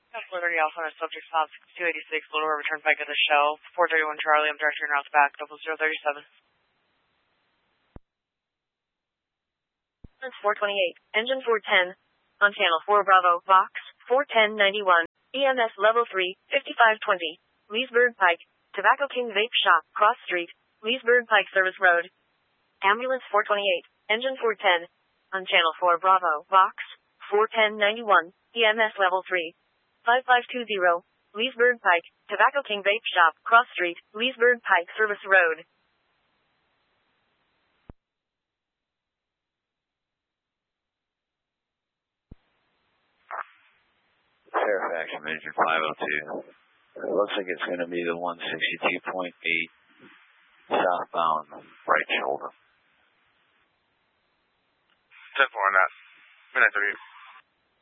Liberty Alpha on a subject stop 286, Little River Turnpike at the Shell. 431 Charlie, I'm directing your routes back, 0037. It's 428, engine 410, on channel 4 Bravo, box, 41091, EMS level 3, 5520, Leesburg Pike, Tobacco King Vape Shop, Cross Street, Leesburg Pike Service Road. Ambulance 428, engine 410, on channel 4 Bravo, box, 41091, EMS level 3, 5520, Leesburg Pike, Tobacco King Vape Shop, Cross Street, Leesburg Pike Service Road. Fairfax, Major 502. It looks like it's going to be the 162.8 southbound right shoulder. 10-4 on that. Midnight 38.